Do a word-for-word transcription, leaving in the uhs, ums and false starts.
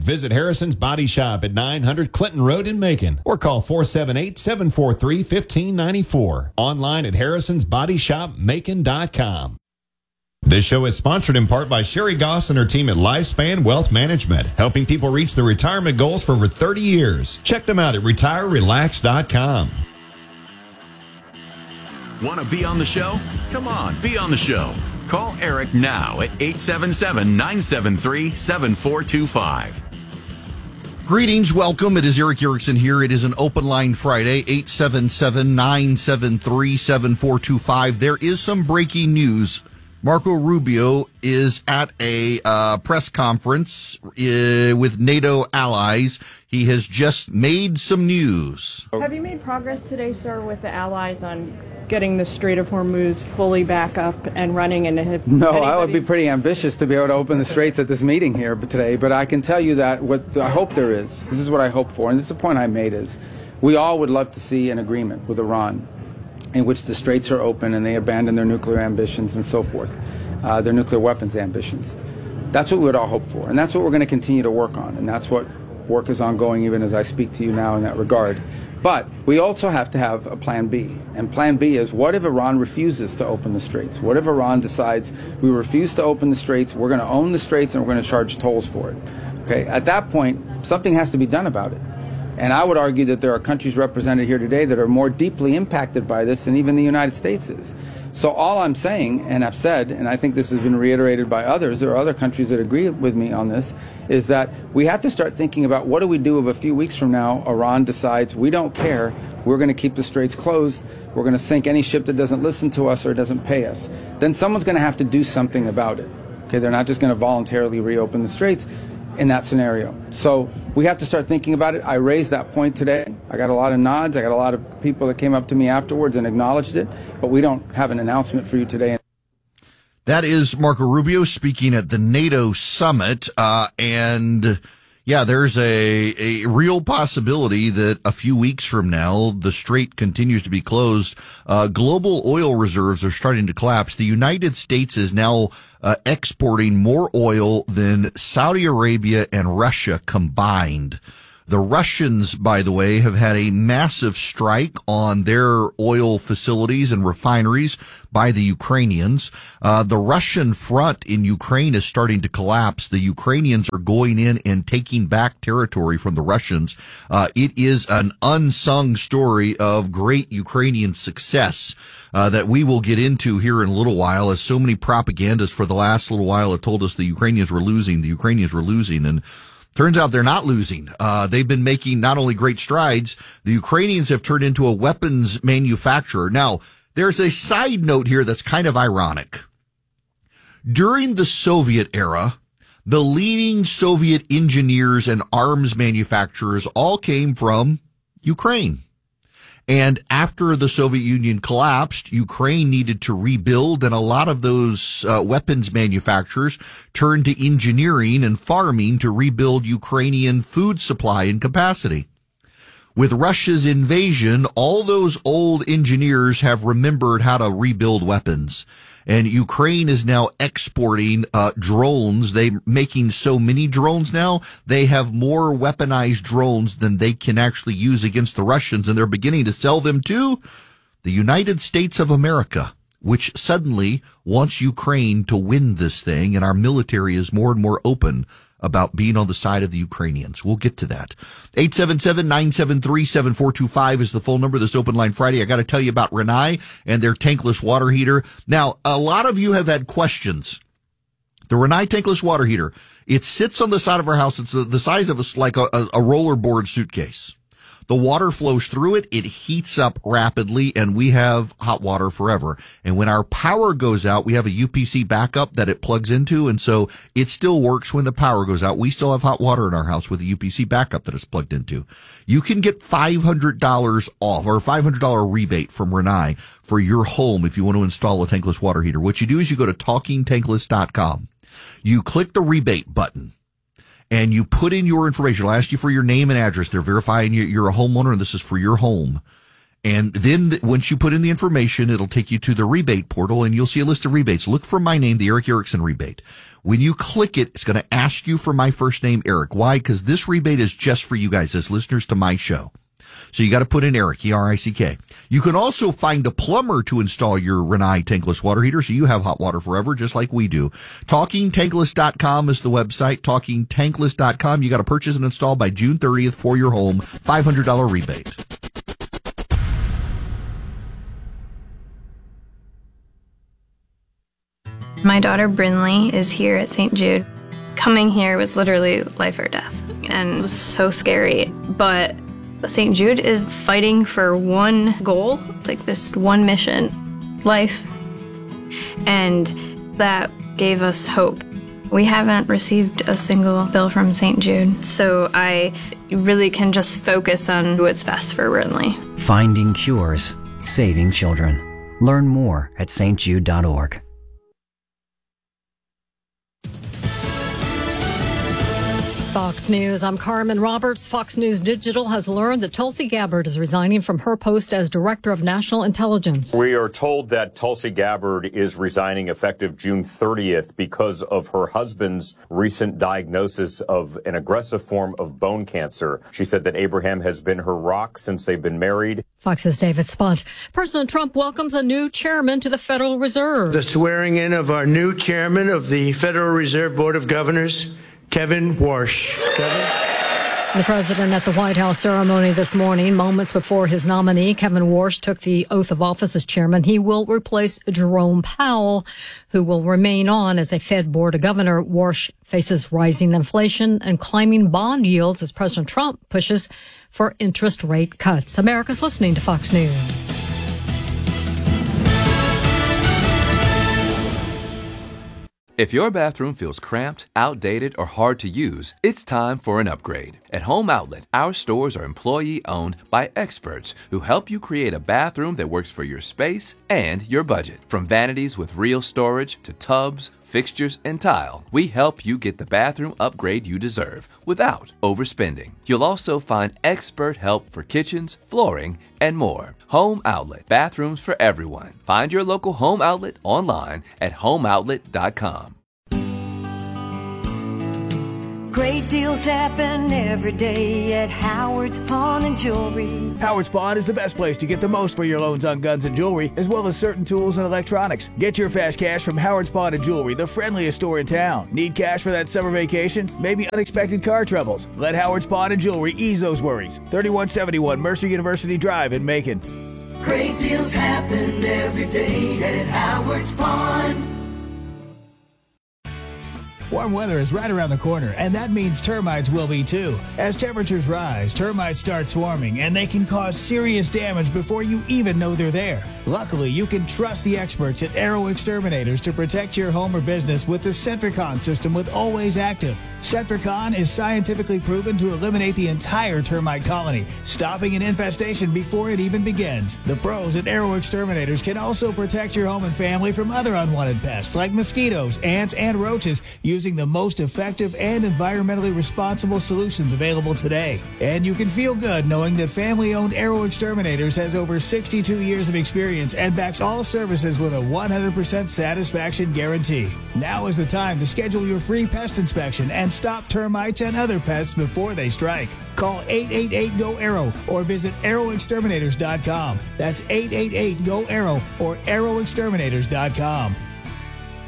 visit Harrison's Body Shop at nine hundred Clinton Road in Macon or call four seven eight, seven four three, one five nine four. Online at harrisons body shop macon dot com. This show is sponsored in part by Sherry Goss and her team at Lifespan Wealth Management, helping people reach their retirement goals for over thirty years. Check them out at retire relax dot com. Want to be on the show? Come on, be on the show. Call Eric now at eight seven seven, nine seven three, seven four two five. Greetings, welcome. It is Eric Erickson here. It is an open line Friday, eight seven seven, nine seven three, seven four two five. There is some breaking news. Marco Rubio is at a uh, press conference uh, with NATO allies. He has just made some news. Have you made progress today, sir, with the allies on getting the Strait of Hormuz fully back up and running? And have no, anybody... I would be pretty ambitious to be able to open the straits at this meeting here today. But I can tell you that what I hope there is, this is what I hope for, and this is the point I made, is we all would love to see an agreement with Iran in which the straits are open and they abandon their nuclear ambitions and so forth. Uh, their nuclear weapons ambitions. That's what we would all hope for, and that's what we're going to continue to work on, and that's what work is ongoing even as I speak to you now in that regard. But we also have to have a plan B, and plan B is, what if Iran refuses to open the straits? What if Iran decides we refuse to open the straits, we're going to own the straits, and we're going to charge tolls for it? Okay, at that point, something has to be done about it. And I would argue that there are countries represented here today that are more deeply impacted by this than even the United States is. So all I'm saying, and I've said, and I think this has been reiterated by others, there are other countries that agree with me on this, is that we have to start thinking about what do we do if a few weeks from now Iran decides we don't care, we're going to keep the straits closed, we're going to sink any ship that doesn't listen to us or doesn't pay us. Then someone's going to have to do something about it. Okay, they're not just going to voluntarily reopen the straits in that scenario. So we have to start thinking about it. I raised that point today. I got a lot of nods. I got a lot of people that came up to me afterwards and acknowledged it, but we don't have an announcement for you today. That is Marco Rubio speaking at the NATO summit. Uh, and yeah, there's a, a real possibility that a few weeks from now, the strait continues to be closed. Uh, global oil reserves are starting to collapse. The United States is now Uh, exporting more oil than Saudi Arabia and Russia combined. The Russians, by the way, have had a massive strike on their oil facilities and refineries by the Ukrainians. Uh, the Russian front in Ukraine is starting to collapse. The Ukrainians are going in and taking back territory from the Russians. Uh, it is an unsung story of great Ukrainian success uh, that we will get into here in a little while, as so many propagandists for the last little while have told us the Ukrainians were losing, the Ukrainians were losing, and turns out they're not losing. Uh, they've been making not only great strides, the Ukrainians have turned into a weapons manufacturer. Now, there's a side note here that's kind of ironic. During the Soviet era, the leading Soviet engineers and arms manufacturers all came from Ukraine. And after the Soviet Union collapsed, Ukraine needed to rebuild, and a lot of those uh, weapons manufacturers turned to engineering and farming to rebuild Ukrainian food supply and capacity. With Russia's invasion, all those old engineers have remembered how to rebuild weapons. And Ukraine is now exporting uh drones. They're making so many drones now, they have more weaponized drones than they can actually use against the Russians, and they're beginning to sell them to the United States of America, which suddenly wants Ukraine to win this thing, and our military is more and more open about being on the side of the Ukrainians. We'll get to that. eight seven seven, nine seven three, seven four two five is the phone number this Open Line Friday. I got to tell you about Rinnai and their tankless water heater. Now, a lot of you have had questions. The Rinnai tankless water heater, it sits on the side of our house. It's the size of a, like a, a rollerboard suitcase. The water flows through it. It heats up rapidly, and we have hot water forever. And when our power goes out, we have a U P C backup that it plugs into, and so it still works when the power goes out. We still have hot water in our house with a U P C backup that it's plugged into. You can get five hundred dollars off, or a five hundred dollars rebate from Rinnai for your home if you want to install a tankless water heater. What you do is you go to talking tankless dot com. You click the rebate button, and you put in your information. It'll ask you for your name and address. They're verifying you're a homeowner, and this is for your home. And then th- once you put in the information, it'll take you to the rebate portal, and you'll see a list of rebates. Look for my name, the Eric Erickson rebate. When you click it, it's going to ask you for my first name, Eric. Why? Because this rebate is just for you guys as listeners to my show. So you got to put in Eric, E R I C K. You can also find a plumber to install your Rinnai tankless water heater so you have hot water forever, just like we do. talking tankless dot com is the website, talking tankless dot com. You got to purchase and install by June thirtieth for your home. five hundred dollars rebate. My daughter Brinley is here at Saint Jude. Coming here was literally life or death, and it was so scary. But Saint Jude is fighting for one goal, like this one mission, life. And that gave us hope. We haven't received a single bill from Saint Jude, so I really can just focus on what's best for Brinley. Finding cures, saving children. Learn more at s t jude dot org. Fox News, I'm Carmen Roberts. Fox News Digital has learned that Tulsi Gabbard is resigning from her post as Director of National Intelligence. We are told that Tulsi Gabbard is resigning effective June thirtieth because of her husband's recent diagnosis of an aggressive form of bone cancer. She said that Abraham has been her rock since they've been married. Fox's David Spunt. President Trump welcomes a new chairman to the Federal Reserve. The swearing in of our new chairman of the Federal Reserve Board of Governors, Kevin Warsh. Kevin? The president at the White House ceremony this morning, moments before his nominee, Kevin Warsh, took the oath of office as chairman. He will replace Jerome Powell, who will remain on as a Fed Board of Governor. Warsh faces rising inflation and climbing bond yields as President Trump pushes for interest rate cuts. America's listening to Fox News. If your bathroom feels cramped, outdated, or hard to use, it's time for an upgrade. At Home Outlet, our stores are employee-owned by experts who help you create a bathroom that works for your space and your budget. From vanities with real storage to tubs, fixtures, and tile, we help you get the bathroom upgrade you deserve without overspending. You'll also find expert help for kitchens, flooring, and more. Home Outlet, bathrooms for everyone. Find your local Home Outlet online at home outlet dot com. Great deals happen every day at Howard's Pawn and Jewelry. Howard's Pawn is the best place to get the most for your loans on guns and jewelry, as well as certain tools and electronics. Get your fast cash from Howard's Pawn and Jewelry, the friendliest store in town. Need cash for that summer vacation? Maybe unexpected car troubles? Let Howard's Pawn and Jewelry ease those worries. thirty-one seventy-one Mercer University Drive in Macon. Great deals happen every day at Howard's Pawn. Warm weather is right around the corner, and that means termites will be too. As temperatures rise, termites start swarming, and they can cause serious damage before you even know they're there. Luckily, you can trust the experts at Arrow Exterminators to protect your home or business with the Centricon system with Always Active. Centricon is scientifically proven to eliminate the entire termite colony, stopping an infestation before it even begins. The pros at Arrow Exterminators can also protect your home and family from other unwanted pests like mosquitoes, ants, and roaches using the most effective and environmentally responsible solutions available today. And you can feel good knowing that family-owned Arrow Exterminators has over sixty-two years of experience and backs all services with a one hundred percent satisfaction guarantee. Now is the time to schedule your free pest inspection and stop termites and other pests before they strike. Call eight eight eight G O Arrow or visit arrow exterminators dot com. That's eight eight eight G O Arrow or arrow exterminators dot com.